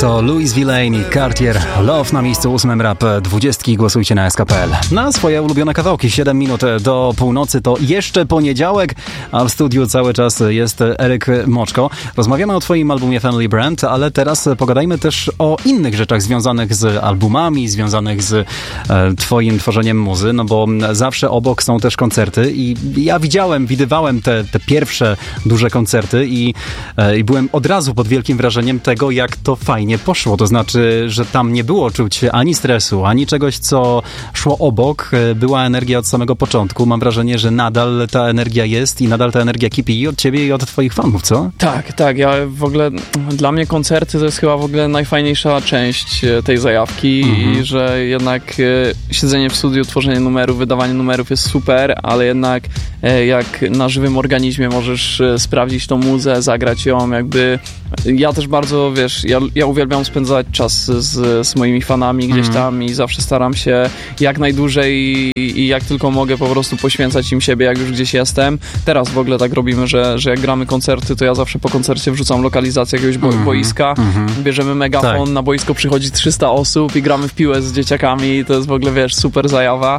To Louis Villain i Cartier. Love na miejscu 8 rap 20. Głosujcie na SK.pl. Na swoje ulubione kawałki. 7 minut do północy to jeszcze poniedziałek, a w studiu cały czas jest Eryk Moczko. Rozmawiamy o twoim albumie Family Brand, ale teraz pogadajmy też o innych rzeczach związanych z albumami, związanych z twoim tworzeniem muzy, no bo zawsze obok są też koncerty i ja widywałem te pierwsze duże koncerty i byłem od razu pod wielkim wrażeniem tego, jak to fajnie poszło. To znaczy, że tam nie było czuć ani stresu, ani czegoś, co szło obok. Była energia od samego początku. Mam wrażenie, że nadal ta energia jest i nadal ta energia kipi i od ciebie i od twoich fanów, co? Tak. Ja w ogóle, dla mnie koncerty to jest chyba w ogóle najfajniejsza część tej zajawki i że jednak siedzenie w studiu, tworzenie numerów, wydawanie numerów jest super, ale jednak jak na żywym organizmie możesz sprawdzić tą muzę, zagrać ją, jakby ja też bardzo, wiesz, ja uwielbiam spędzać czas z moimi fanami gdzieś tam i zawsze staram się jak najdłużej i jak tylko mogę po prostu poświęcać im siebie, jak już gdzieś jestem. Teraz w ogóle tak robimy, że jak gramy koncerty, to ja zawsze po koncercie wrzucam lokalizację jakiegoś boiska, bierzemy megafon, tak. Na boisko przychodzi 300 osób i gramy w piłę z dzieciakami, to jest w ogóle, wiesz, super zajawa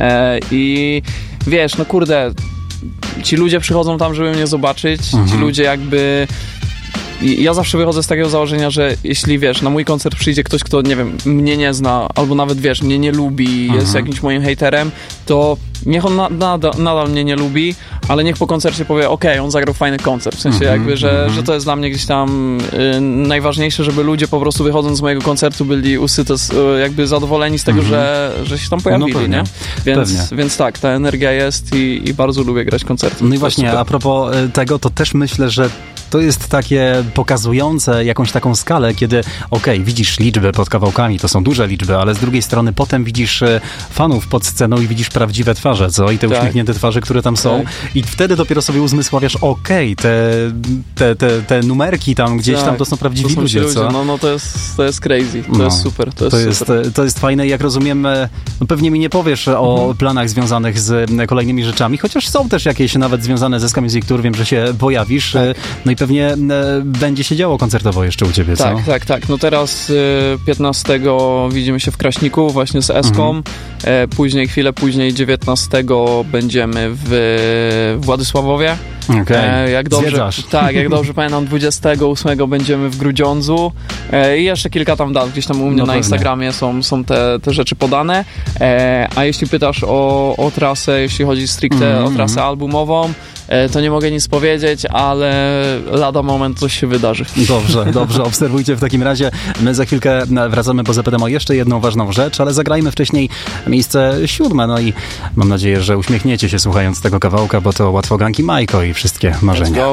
i wiesz, no kurde, ci ludzie przychodzą tam, żeby mnie zobaczyć, ci ludzie jakby... Ja zawsze wychodzę z takiego założenia, że jeśli, wiesz, na mój koncert przyjdzie ktoś, kto, nie wiem, mnie nie zna, albo nawet, wiesz, mnie nie lubi, jest jakimś moim hejterem, to niech on nadal mnie nie lubi, ale niech po koncercie powie, okej, on zagrał fajny koncert, w sensie jakby, że to jest dla mnie gdzieś tam najważniejsze, żeby ludzie po prostu wychodząc z mojego koncertu byli jakby zadowoleni z tego, że się tam pojawili, no pewnie, nie? Więc tak, ta energia jest i bardzo lubię grać koncerty. No i właśnie, a propos tego, to też myślę, że to jest takie pokazujące jakąś taką skalę, kiedy widzisz liczby pod kawałkami, to są duże liczby, ale z drugiej strony potem widzisz fanów pod sceną i widzisz prawdziwe twarze, co? I te uśmiechnięte twarze, które tam są. I wtedy dopiero sobie uzmysławiasz, te numerki tam gdzieś tam, to są prawdziwi ludzie, co? No to jest crazy, to jest super. To jest fajne i jak rozumiem, no pewnie mi nie powiesz o planach związanych z kolejnymi rzeczami, chociaż są też jakieś nawet związane ze SK Music Tour, wiem, że się pojawisz, no i pewnie będzie się działo koncertowo jeszcze u ciebie, co? Tak. No teraz 15 widzimy się w Kraśniku właśnie z Eską. Chwilę później 19 będziemy w Władysławowie. Jak dobrze pamiętam, 28 będziemy w Grudziądzu i jeszcze kilka tam dat, gdzieś tam u mnie na Instagramie są te rzeczy podane. A jeśli pytasz o trasę, jeśli chodzi stricte o trasę albumową, to nie mogę nic powiedzieć, ale lada moment coś się wydarzy. Dobrze, obserwujcie w takim razie. My za chwilkę wracamy, bo zapytam o jeszcze jedną ważną rzecz, ale zagrajmy wcześniej miejsce 7, no i mam nadzieję, że uśmiechniecie się słuchając tego kawałka, bo to Łatwoganki Majko i wszystkie marzenia.